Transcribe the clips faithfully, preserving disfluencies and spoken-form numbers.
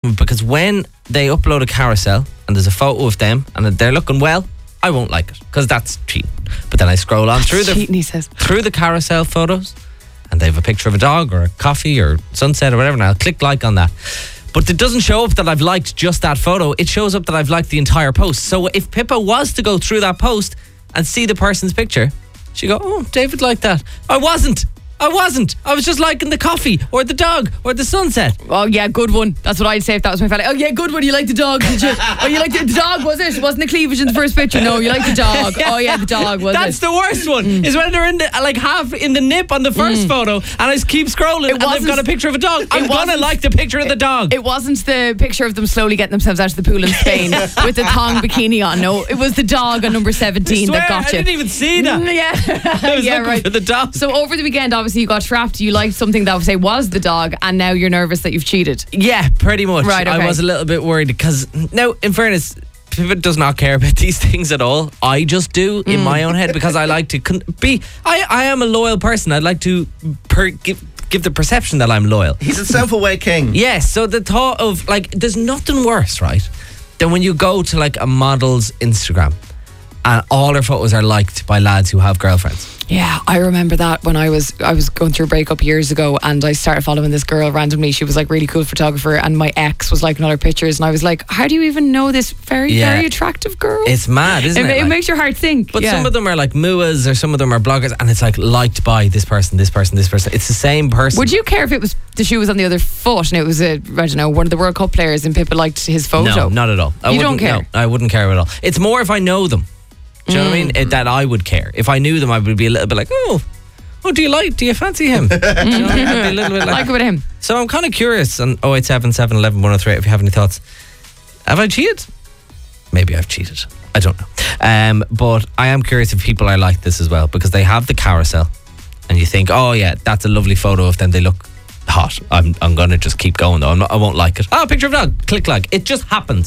because when they upload a carousel and there's a photo of them and they're looking well, I won't like it because that's cheating. But then I scroll on through the cheating, he says. through the carousel photos and they have a picture of a dog or a coffee or sunset or whatever, and I'll click like on that. But it doesn't show up that I've liked just that photo. It shows up that I've liked the entire post. So if Pippa was to go through that post and see the person's picture, she'd go, oh, David liked that. I wasn't. I wasn't. I was just liking the coffee or the dog or the sunset. Oh, yeah, good one. That's what I'd say if that was my fella. Oh, yeah, good one. You like the dog, did you? Oh, you like the, the dog, was it? Wasn't the cleavage in the first picture? No, you like the dog. Oh, yeah, the dog, was That's it? the worst one, mm. is when they're in the, like half in the nip on the first mm. photo and I just keep scrolling and they've got a picture of a dog. I'm going to like the picture of the dog. It wasn't the picture of them slowly getting themselves out of the pool in Spain with the thong bikini on. No, it was the dog on number seventeen I swear, that got you. I didn't even see that. Mm, yeah, I was yeah, looking right. for the dog. So over the weekend, obviously, you got trapped. You liked something that, say, was the dog, and now you're nervous that you've cheated. Yeah, pretty much. Right, okay. I was a little bit worried because, now, in fairness, Pivot does not care about these things at all. I just do in mm. my own head because I like to con- be. I, I am a loyal person. I'd like to per- give. give the perception that I'm loyal. He's a self-aware king. Yes, so the thought of, like, there's nothing worse, right, than when you go to, like, a model's Instagram and all her photos are liked by lads who have girlfriends. Yeah, I remember that when I was I was going through a breakup years ago, and I started following this girl randomly. She was like really cool photographer, and my ex was liking all her pictures, and I was like, how do you even know this very, yeah. very attractive girl? It's mad, isn't it? It, it like, makes your heart think. But yeah. some of them are like muas or some of them are bloggers, and it's like liked by this person, this person, this person. It's the same person. Would you care if it was the shoe was on the other foot and it was a, I don't know, one of the World Cup players and Pippa liked his photo? No, not at all. I you don't care? No, I wouldn't care at all. It's more if I know them. Do you mm. know what I mean? It, that I would care. If I knew them, I would be a little bit like, oh, oh, do you like, do you fancy him? Do you know what I mean? I'd be a little bit like, like it with him. So I'm kind of curious on oh eight seven, seven one one, one oh three if you have any thoughts. Have I cheated? Maybe I've cheated. I don't know. Um, but I am curious if people are like this as well, because they have the carousel and you think, oh yeah, that's a lovely photo of them. They look hot. I'm I'm going to just keep going though. I'm not, I won't like it. Oh, picture of dog. Click like. It just happens.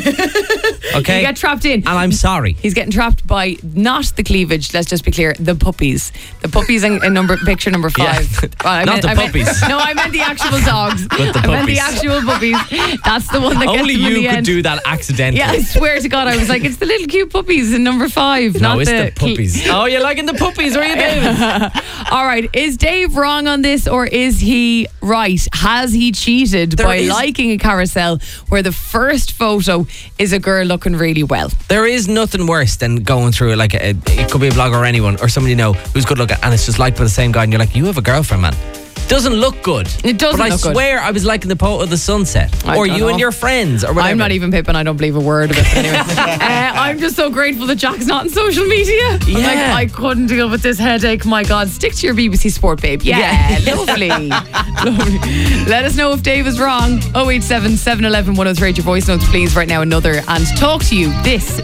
Okay? You get trapped in. And I'm sorry. He's getting trapped by not the cleavage, let's just be clear, the puppies. The puppies in, in number picture number five. Yeah. Well, I not meant, the I meant, puppies. No, I meant the actual dogs. But the I meant the puppies. actual puppies. That's the one that Only gets them in you the could end. do that accidentally. Yeah, I swear to God, I was like, it's the little cute puppies in number five. No, not it's the, the puppies. Cle- Oh, you're liking the puppies, are you, David? All right, is Dave wrong on this or is he right? Has he cheated There by is- liking a carousel where the first photo is a girl looking really well? There is nothing worse than going through it, like a, it could be a blogger or anyone or somebody you know who's good looking and it's just liked by the same guy and you're like, you have a girlfriend, man. Doesn't look good. It doesn't But I look good. swear I was liking the photo of the sunset. I or don't you know. and your friends or whatever. I'm not even Pip and I don't believe a word of it. Anyway, uh, I'm just so grateful that Jack's not on social media. I'm Yeah. like, I couldn't deal with this headache. My God, stick to your B B C Sport, babe. Yeah, Yeah. lovely. Lovely. Let us know if Dave is wrong. oh eight seven, seven one one, one oh three. Your voice notes, please, right now. Another and talk to you. This